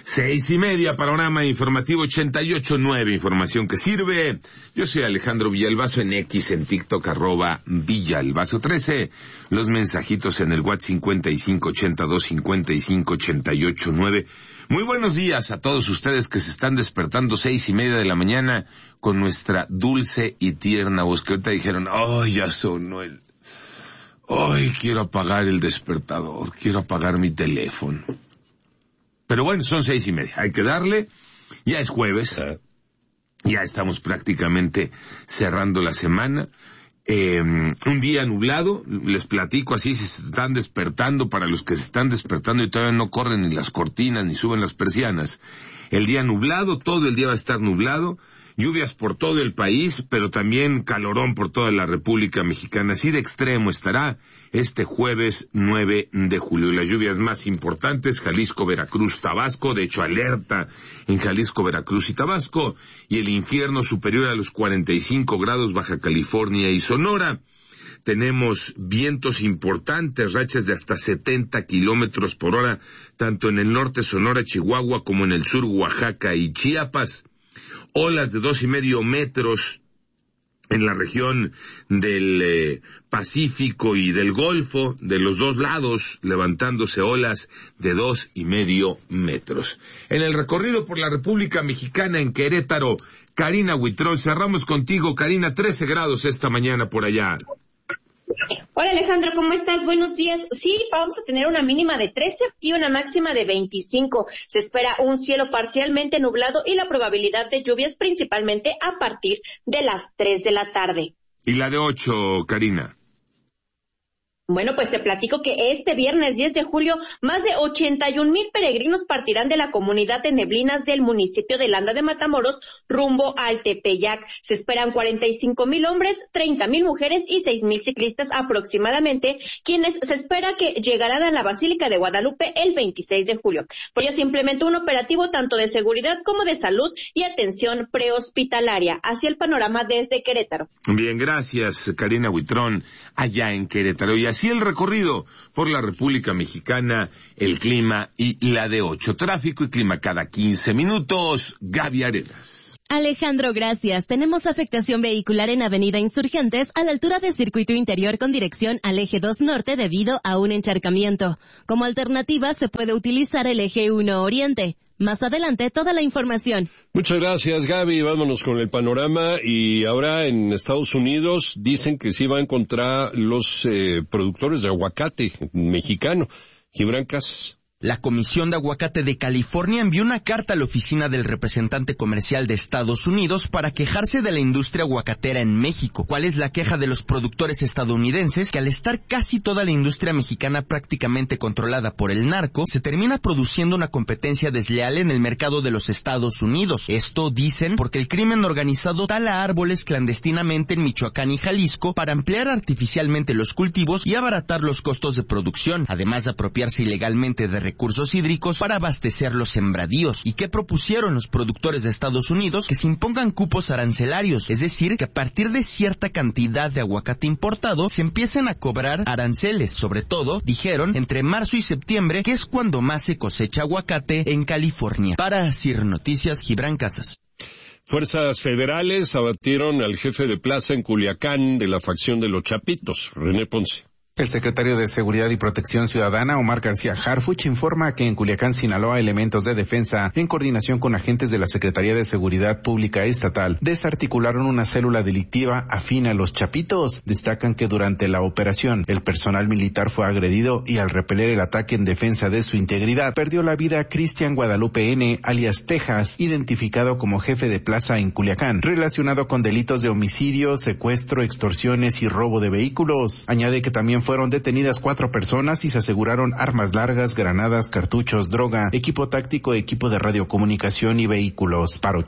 6:30, panorama informativo 88.9, información que sirve. Yo soy Alejandro Villalbazo en X, en TikTok, @Villalbazo13. Los mensajitos en el WhatsApp 5582-5588-9. Muy buenos días a todos ustedes que se están despertando 6:30 de la mañana con nuestra dulce y tierna voz, que ahorita dijeron, ya sonó quiero apagar el despertador, quiero apagar mi teléfono. Pero bueno, son 6:30, hay que darle, ya es jueves, ya estamos prácticamente cerrando la semana, un día nublado, les platico así si se están despertando, para los que se están despertando y todavía no corren ni las cortinas ni suben las persianas, el día nublado, todo el día va a estar nublado, lluvias por todo el país, pero también calorón por toda la República Mexicana. Así de extremo estará este jueves 9 de julio. Las lluvias más importantes, Jalisco, Veracruz, Tabasco, de hecho alerta en Jalisco, Veracruz y Tabasco, y el infierno superior a los 45 grados, Baja California y Sonora. Tenemos vientos importantes, rachas de hasta 70 kilómetros por hora, tanto en el norte Sonora, Chihuahua, como en el sur Oaxaca y Chiapas. Olas de 2.5 metros en la región del Pacífico y del Golfo, de los dos lados, levantándose olas de 2.5 metros. En el recorrido por la República Mexicana, en Querétaro, Karina Huitrón, cerramos contigo, Karina, 13 grados esta mañana por allá. Hola Alejandro, ¿cómo estás? Buenos días. Sí, vamos a tener una mínima de 13 y una máxima de 25. Se espera un cielo parcialmente nublado y la probabilidad de lluvias principalmente a partir de las 3 de la tarde. ¿Y la de 8, Karina? Bueno, pues te platico que este viernes 10 de julio, más de 81,000 peregrinos partirán de la comunidad de Neblinas del municipio de Landa de Matamoros rumbo al Tepeyac. Se esperan 45,000 hombres, 30,000 mujeres y 6,000 ciclistas aproximadamente, quienes se espera que llegarán a la Basílica de Guadalupe el 26 de julio. Por ello se implementó un operativo tanto de seguridad como de salud y atención prehospitalaria. Así el panorama desde Querétaro. Bien, gracias, Karina Huitrón, allá en Querétaro. Y así el recorrido por la República Mexicana, el clima y la de 8. Tráfico y clima cada 15 minutos. Gaby Arenas. Alejandro, gracias. Tenemos afectación vehicular en Avenida Insurgentes a la altura de Circuito Interior con dirección al Eje 2 Norte debido a un encharcamiento. Como alternativa se puede utilizar el Eje 1 Oriente. Más adelante, toda la información. Muchas gracias, Gaby. Vámonos con el panorama. Y ahora en Estados Unidos dicen que sí van contra los productores de aguacate mexicano. Gibran Casas. La Comisión de Aguacate de California envió una carta a la oficina del representante comercial de Estados Unidos para quejarse de la industria aguacatera en México. ¿Cuál es la queja de los productores estadounidenses? Que al estar casi toda la industria mexicana prácticamente controlada por el narco, se termina produciendo una competencia desleal en el mercado de los Estados Unidos. Esto, dicen, porque el crimen organizado tala árboles clandestinamente en Michoacán y Jalisco para ampliar artificialmente los cultivos y abaratar los costos de producción, además de apropiarse ilegalmente de recursos hídricos para abastecer los sembradíos. ¿Y qué propusieron los productores de Estados Unidos? Que se impongan cupos arancelarios, es decir, que a partir de cierta cantidad de aguacate importado se empiecen a cobrar aranceles, sobre todo, dijeron, entre marzo y septiembre, que es cuando más se cosecha aguacate en California. Para CIR Noticias, Gibran Casas. Fuerzas federales abatieron al jefe de plaza en Culiacán de la facción de los Chapitos, René Ponce. El secretario de Seguridad y Protección Ciudadana, Omar García Harfuch, informa que en Culiacán, Sinaloa, elementos de defensa, en coordinación con agentes de la Secretaría de Seguridad Pública Estatal, desarticularon una célula delictiva afín a los Chapitos. Destacan que durante la operación, el personal militar fue agredido y al repeler el ataque en defensa de su integridad, perdió la vida Cristian Guadalupe N., alias Texas, identificado como jefe de plaza en Culiacán, relacionado con delitos de homicidio, secuestro, extorsiones y robo de vehículos. Añade que también fueron detenidas 4 personas y se aseguraron armas largas, granadas, cartuchos, droga, equipo táctico, equipo de radiocomunicación y vehículos. Para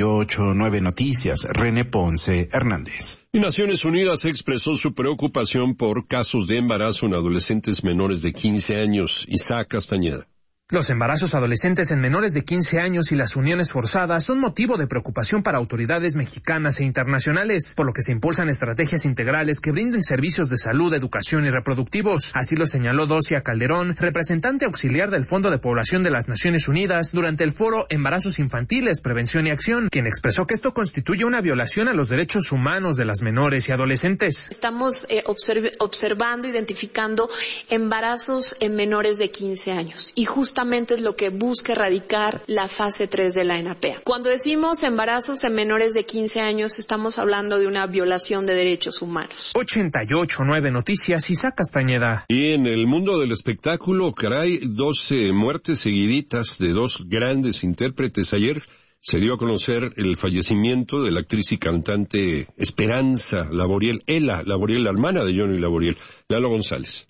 88.9 Noticias, René Ponce Hernández. Y Naciones Unidas expresó su preocupación por casos de embarazo en adolescentes menores de 15 años. Isaac Castañeda. Los embarazos adolescentes en menores de 15 años y las uniones forzadas son motivo de preocupación para autoridades mexicanas e internacionales, por lo que se impulsan estrategias integrales que brinden servicios de salud, educación y reproductivos. Así lo señaló Docia Calderón, representante auxiliar del Fondo de Población de las Naciones Unidas, durante el foro Embarazos Infantiles, Prevención y Acción, quien expresó que esto constituye una violación a los derechos humanos de las menores y adolescentes. Estamos observando, identificando embarazos en menores de 15 años y justamente es lo que busca erradicar la fase 3 de la ENAPEA. Cuando decimos embarazos en menores de 15 años, estamos hablando de una violación de derechos humanos. 88.9 Noticias, Isaac Castañeda. Y en el mundo del espectáculo, caray, 12 muertes seguiditas de dos grandes intérpretes. Ayer se dio a conocer el fallecimiento de la actriz y cantante Esperanza Laboriel, Ela Laboriel, la hermana de Johnny Laboriel. Lalo González.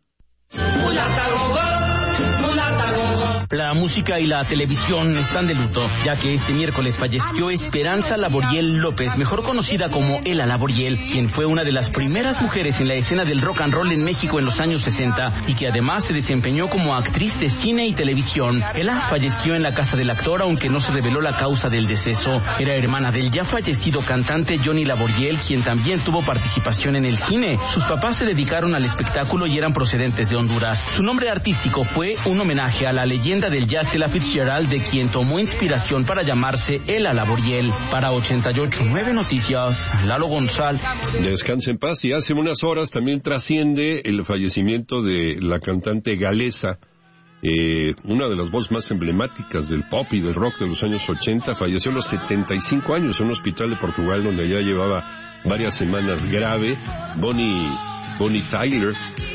La música y la televisión están de luto, ya que este miércoles falleció Esperanza Laboriel López, mejor conocida como Ela Laboriel, quien fue una de las primeras mujeres en la escena del rock and roll en México en los años 60 y que además se desempeñó como actriz de cine y televisión. Ela falleció en la casa del actor, aunque no se reveló la causa del deceso. Era hermana del ya fallecido cantante Johnny Laboriel, quien también tuvo participación en el cine. Sus papás se dedicaron al espectáculo y eran procedentes de Honduras. Su nombre artístico fue un homenaje a la leyenda del jazz Ella Fitzgerald, de quien tomó inspiración para llamarse Ela Laboriel. Para 88.9 Noticias, Lalo González. Descanse en paz. Y hace unas horas también trasciende el fallecimiento de la cantante galesa, una de las voces más emblemáticas del pop y del rock de los años 80. Falleció a los 75 años en un hospital de Portugal donde ya llevaba varias semanas grave. Bonnie Tyler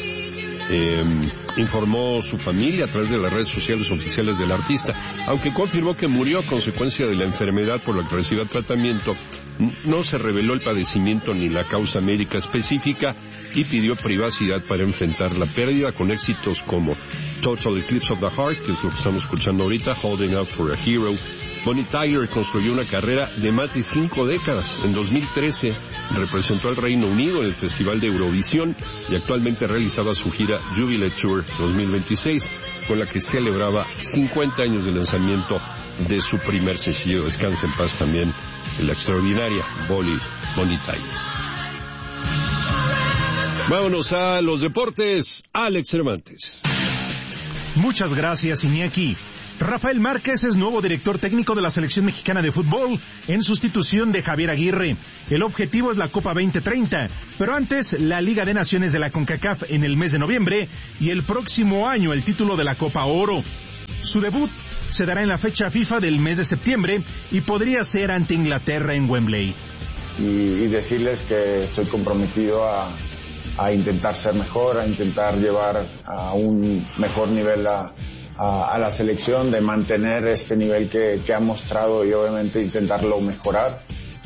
informó su familia a través de las redes sociales oficiales del artista, aunque confirmó que murió a consecuencia de la enfermedad por la que recibía tratamiento. No se reveló el padecimiento ni la causa médica específica y pidió privacidad para enfrentar la pérdida, con éxitos como Total Eclipse of the Heart, que es lo que estamos escuchando ahorita, Holding Out for a Hero. Bonnie Tyler construyó una carrera de más de 5 décadas. En 2013 representó al Reino Unido en el Festival de Eurovisión y actualmente realizaba su gira Jubilee Tour 2026, con la que celebraba 50 años de lanzamiento de su primer sencillo. Descansa en paz también la extraordinaria Bonnie Tyler. Vámonos a los deportes. Alex Cervantes. Muchas gracias, Iñaki. Rafael Márquez es nuevo director técnico de la selección mexicana de fútbol en sustitución de Javier Aguirre. El objetivo es la Copa 2030, pero antes la Liga de Naciones de la CONCACAF en el mes de noviembre y el próximo año el título de la Copa Oro. Su debut se dará en la fecha FIFA del mes de septiembre y podría ser ante Inglaterra en Wembley. Y decirles que estoy comprometido a intentar ser mejor, a intentar llevar a un mejor nivel a la selección, de mantener este nivel que ha mostrado y obviamente intentarlo mejorar.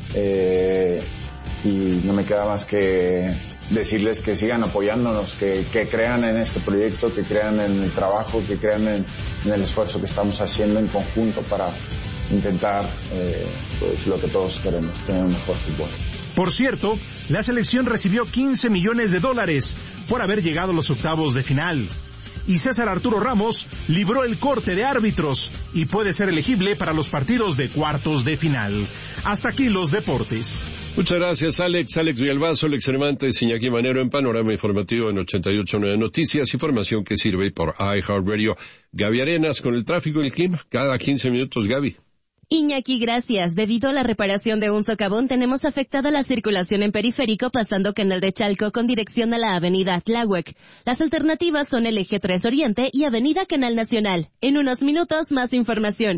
Y no me queda más que decirles que sigan apoyándonos, que crean en este proyecto, que crean en el trabajo, que crean en el esfuerzo que estamos haciendo en conjunto para intentar pues lo que todos queremos, tener un mejor fútbol. Por cierto, la selección recibió $15 millones por haber llegado a los octavos de final. Y César Arturo Ramos libró el corte de árbitros y puede ser elegible para los partidos de cuartos de final. Hasta aquí los deportes. Muchas gracias, Alex Villalbazo, Alex Cervantes, Iñaki Manero en Panorama Informativo en 88.9 Noticias, información que sirve por iHeartRadio. Gaby Arenas con el tráfico y el clima, cada 15 minutos, Gaby. Iñaki, gracias. Debido a la reparación de un socavón, tenemos afectada la circulación en Periférico pasando Canal de Chalco con dirección a la avenida Tláhuac. Las alternativas son el Eje 3 Oriente y avenida Canal Nacional. En unos minutos, más información.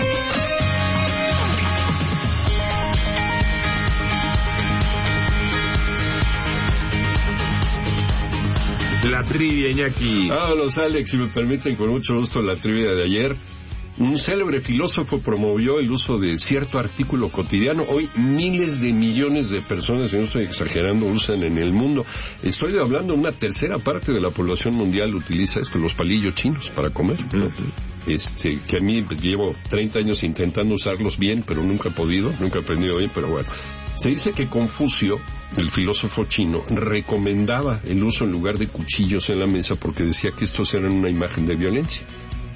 La trivia, Iñaki. Vámonos, Alex, si me permiten, con mucho gusto la trivia de ayer. Un célebre filósofo promovió el uso de cierto artículo cotidiano. Hoy miles de millones de personas, y no estoy exagerando, usan en el mundo. Estoy hablando de una tercera parte de la población mundial utiliza esto, los palillos chinos para comer. Que a mí llevo 30 años intentando usarlos bien, pero nunca he podido, nunca he aprendido bien, pero bueno. Se dice que Confucio, el filósofo chino, recomendaba el uso en lugar de cuchillos en la mesa porque decía que estos eran una imagen de violencia.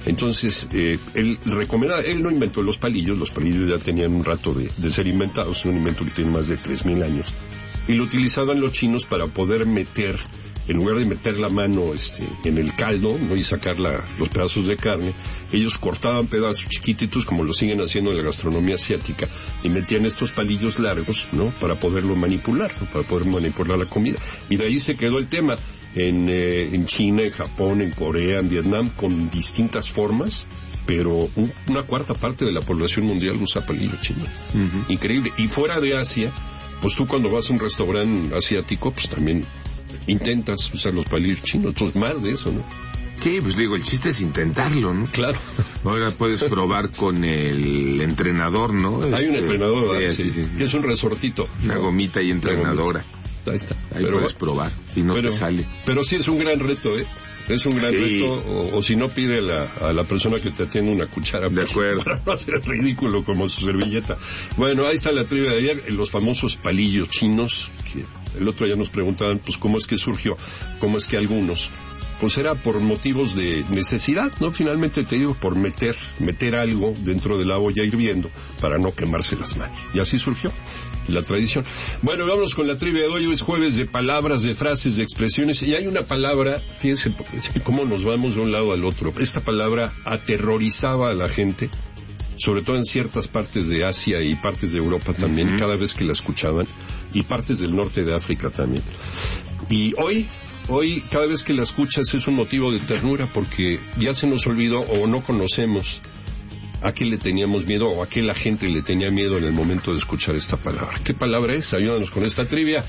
Entonces, él no inventó los palillos ya tenían un rato de ser inventados, es un invento que tiene más de 3,000 años, y lo utilizaban los chinos para poder meter, en lugar de meter la mano en el caldo, ¿no? Y sacar los pedazos de carne, ellos cortaban pedazos chiquititos, como lo siguen haciendo en la gastronomía asiática, y metían estos palillos largos, ¿no? Para poderlo manipular, ¿no? Para poder manipular la comida. Y de ahí se quedó el tema. En China, en Japón, en Corea, en Vietnam, con distintas formas, pero una cuarta parte de la población mundial usa palillo chino. Uh-huh. Increíble. Y fuera de Asia, pues tú cuando vas a un restaurante asiático, pues también intentas usar los palillos chinos, entonces más de eso, ¿no? Sí, pues digo, el chiste es intentarlo, ¿no? Claro. Ahora puedes probar con el entrenador, ¿no? Hay un entrenador, sí. Es un resortito. Una gomita y entrenadora. Ahí está. Ahí puedes probar, si no te sale. Pero sí es un gran reto, ¿eh? Es un gran reto, o si no, pide a la persona que te atiende una cuchara. De acuerdo. Para no hacer ridículo como su servilleta. Bueno, ahí está la trivia de ayer, los famosos palillos chinos, que el otro día nos preguntaban, pues, ¿cómo es que surgió? ¿Cómo es que algunos? Pues era por motivos de necesidad, ¿no? Finalmente te digo, por meter algo dentro de la olla hirviendo para no quemarse las manos. Y así surgió la tradición. Bueno, vamos con la trivia de hoy. Hoy es jueves de palabras, de frases, de expresiones. Y hay una palabra, fíjense cómo nos vamos de un lado al otro. Esta palabra aterrorizaba a la gente, sobre todo en ciertas partes de Asia y partes de Europa también, cada vez que la escuchaban, y partes del norte de África también. Y hoy, cada vez que la escuchas es un motivo de ternura, porque ya se nos olvidó o no conocemos a qué le teníamos miedo o a qué la gente le tenía miedo en el momento de escuchar esta palabra. ¿Qué palabra es? Ayúdanos con esta trivia.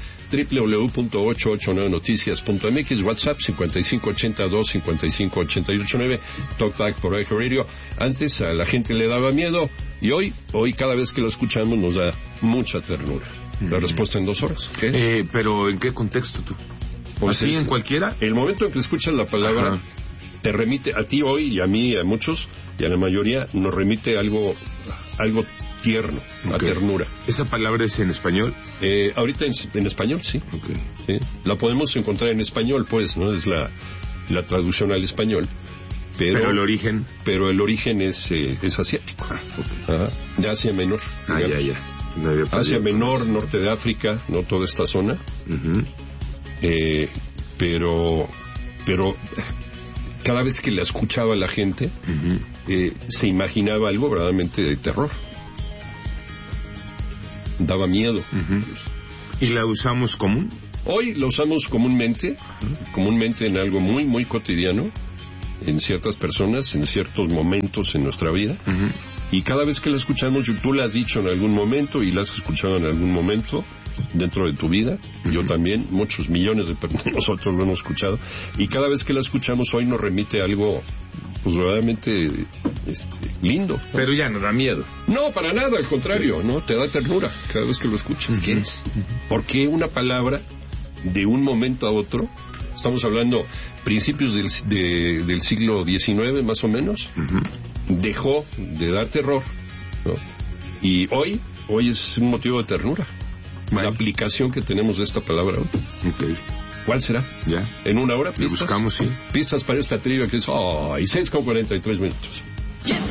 www.889noticias.mx, WhatsApp 5582-558889, TalkBack por Eje Radio. Antes a la gente le daba miedo y hoy cada vez que lo escuchamos nos da mucha ternura. La respuesta en 2 horas. ¿Qué? Pero ¿en qué contexto tú? Pues ¿así en cualquiera? El momento en que escuchas la palabra te remite a ti hoy y a mí, a muchos y a la mayoría nos remite algo tierno, a ternura. ¿Esa palabra es en español? Ahorita en español, sí. Okay. Sí. La podemos encontrar en español, pues, ¿no? Es la traducción al español. Pero el origen es asiático. De Asia Menor. Ya. Asia Menor, norte de África, no toda esta zona. Uh-huh. Pero cada vez que la escuchaba la gente, se imaginaba algo verdaderamente de terror. Daba miedo. Uh-huh. ¿Y la usamos común? Hoy la usamos comúnmente en algo muy, muy cotidiano, en ciertas personas, en ciertos momentos en nuestra vida. Uh-huh. Y cada vez que la escuchamos, tú la has dicho en algún momento y la has escuchado en algún momento dentro de tu vida. Uh-huh. Yo también, muchos millones de nosotros lo hemos escuchado. Y cada vez que la escuchamos hoy nos remite a algo, pues verdaderamente lindo, ¿no? Pero ya no da miedo. No, para nada, al contrario, ¿no? Te da ternura cada vez que lo escuchas. Uh-huh. ¿Qué es? ¿Por qué una palabra de un momento a otro? Estamos hablando principios del siglo XIX, más o menos. Uh-huh. Dejó de dar terror, ¿no? Y hoy es un motivo de ternura. La aplicación que tenemos de esta palabra hoy. Okay. ¿Cuál será? Ya. En una hora, pistas. Lo buscamos, sí. Pistas para esta trivia que es 6:43 minutos. Yes.